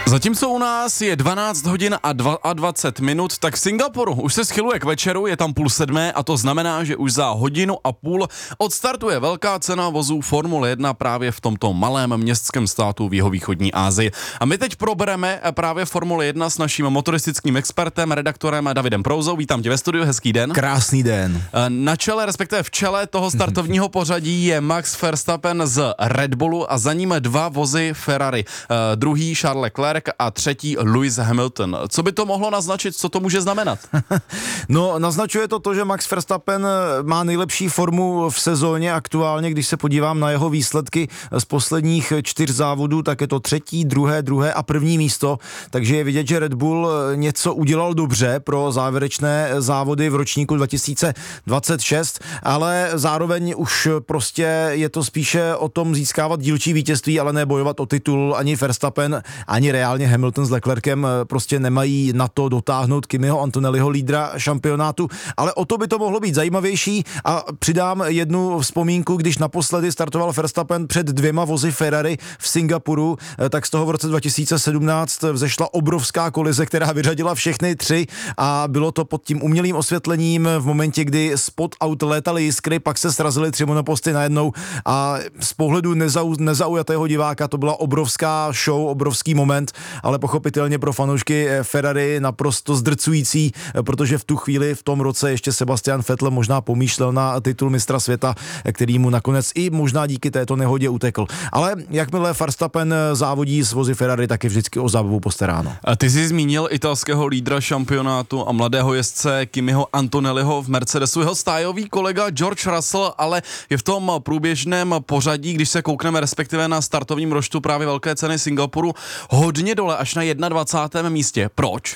Zatímco u nás je 12 hodin a 20 minut, tak v Singapuru už se schyluje k večeru, je tam 6:30 a to znamená, že už za hodinu a půl odstartuje velká cena vozů Formule 1 právě v tomto malém městském státu v jihovýchodní Asii. A my teď probereme právě Formule 1 s naším motoristickým expertem, redaktorem Davidem Prouzou. Vítám tě ve studiu, hezký den. Krásný den. Na čele, respektive v čele toho startovního pořadí je Max Verstappen z Red Bullu a za ním dva vozy Ferrari. Druhý Charles Leclerc a třetí Lewis Hamilton. Co by to mohlo naznačit, co to může znamenat? No, naznačuje to, že Max Verstappen má nejlepší formu v sezóně aktuálně, když se podívám na jeho výsledky z posledních 4 závodů, tak je to třetí, druhé a první místo, takže je vidět, že Red Bull něco udělal dobře pro závěrečné závody v ročníku 2026, ale zároveň už prostě je to spíše o tom získávat dílčí vítězství, ale ne bojovat o titul. Ani Verstappen, ani reálně Hamilton s Leclerkem prostě nemají na to dotáhnout Kimiho Antonelliho, lídra šampionátu, ale o to by to mohlo být zajímavější. A přidám jednu vzpomínku, když naposledy startoval Verstappen před 2 vozy Ferrari v Singapuru, tak z toho v roce 2017 vzešla obrovská kolize, která vyřadila všechny 3 a bylo to pod tím umělým osvětlením v momentě, kdy spod aut létaly jiskry, pak se srazily 3 monoposty najednou a z pohledu nezaujatého diváka to byla obrovská show, obrovský moment, ale pochopitelně pro fanoušky Ferrari naprosto zdrcující, protože v tu chvíli, v tom roce ještě Sebastian Vettel možná pomýšlel na titul mistra světa, který mu nakonec i možná díky této nehodě utekl. Ale jakmile Verstappen závodí s vozy Ferrari, tak je vždycky o zábavu postaráno. A ty jsi zmínil italského lídra šampionátu a mladého jezdce Kimiho Antonelliho v Mercedesu. Jeho stájový kolega George Russell ale je v tom průběžném pořadí, když se koukneme respektive na startovním roštu právě velké ceny Singapuru, hodně dole, až na 21. místě. Proč?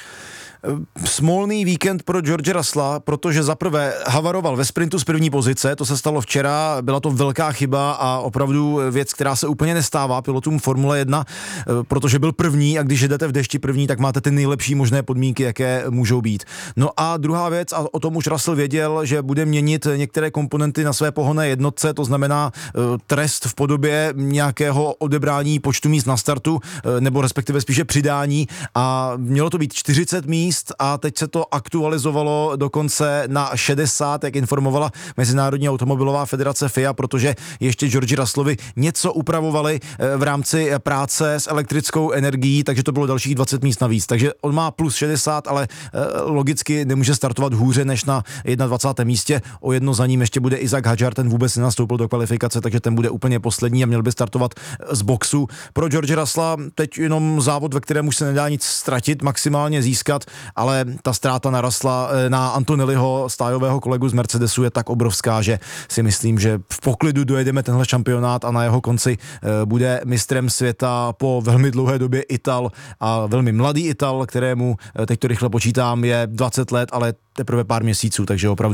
Smolný víkend pro George Russella, protože zaprvé havaroval ve sprintu z první pozice, to se stalo včera, byla to velká chyba a opravdu věc, která se úplně nestává pilotům Formule 1, protože byl první a když jedete v dešti první, tak máte ty nejlepší možné podmínky, jaké můžou být. No a druhá věc, a o tom už Russell věděl, že bude měnit některé komponenty na své pohonné jednotce, to znamená trest v podobě nějakého odebrání počtu míst na startu, nebo respektive spíše přidání, a mělo to být 40 míst a teď se to aktualizovalo dokonce na 60, jak informovala Mezinárodní automobilová federace FIA, protože ještě George Russellovi něco upravovali v rámci práce s elektrickou energií, takže to bylo dalších 20 míst navíc. Takže on má plus 60, ale logicky nemůže startovat hůře než na 21. místě. O jedno za ním ještě bude Isaac Hadjar, ten vůbec nenastoupil do kvalifikace, takže ten bude úplně poslední a měl by startovat z boxu. Pro George Russella teď jenom závod, ve kterém už se nedá nic ztratit, maximálně získat, ale ta ztráta narostla na Antonelliho, stájového kolegu z Mercedesu, je tak obrovská, že si myslím, že v poklidu dojedeme tenhle šampionát a na jeho konci bude mistrem světa po velmi dlouhé době Ital a velmi mladý Ital, kterému, teď to rychle počítám, je 20 let, ale teprve pár měsíců, takže opravdu